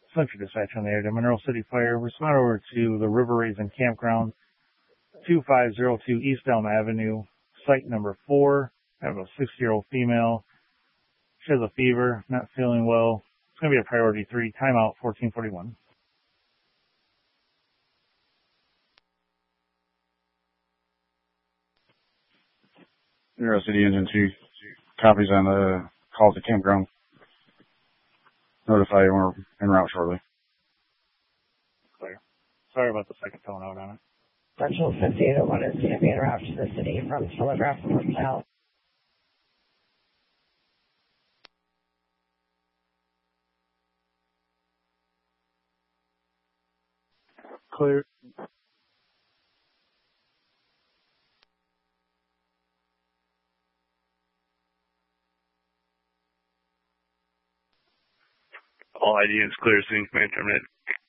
Central Dispatch on the air to Monroe City Fire. Respond over to the River Raisin Campground, 2502 East Elm Avenue, site number 4. I have a 6-year-old female. She has a fever, not feeling well. It's going to be a priority 3. Timeout 1441. Monroe City Engine 2. Copies on the call to campground. Notify you we're en route shortly. Clear. Sorry about the second tone out on it. Central 5801 is going to be en route to the city from Telegraph North South. Clear. All ID is clear. Scene command terminated.